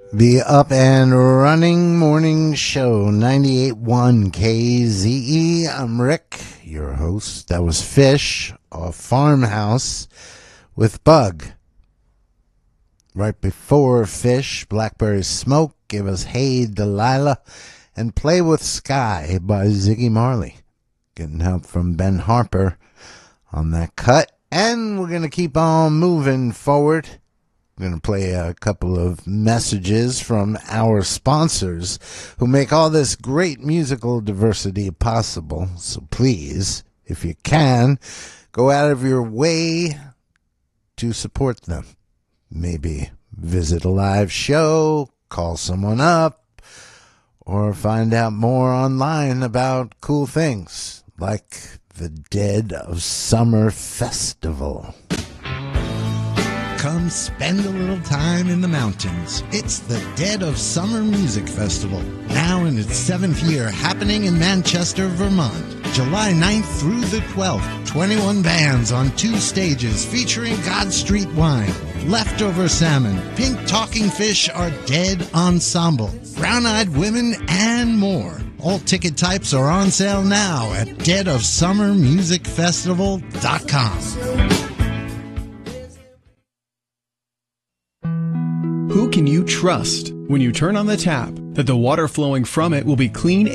The Up and Running Morning Show, 98.1 KZE. I'm Rick, your host. That was Fish, a Farmhouse with Bug. Right before Fish, Blackberry Smoke gave us Hey Delilah and Play with Sky by Ziggy Marley. Getting help from Ben Harper on that cut. And we're going to keep on moving forward. I'm going to play a couple of messages from our sponsors who make all this great musical diversity possible. So please, if you can, go out of your way to support them. Maybe visit a live show, call someone up, or find out more online about cool things like the Dead of Summer Festival. Come spend a little time in the mountains. It's the Dead of Summer Music Festival, now in its 7th year, happening in Manchester, Vermont. July 9th through the 12th, 21 bands on 2 stages featuring God Street Wine, Leftover Salmon, Pink Talking Fish Are Dead Ensemble, Brown Eyed Women, and more. All ticket types are on sale now at deadofsummermusicfestival.com. Who can you trust when you turn on the tap that the water flowing from it will be clean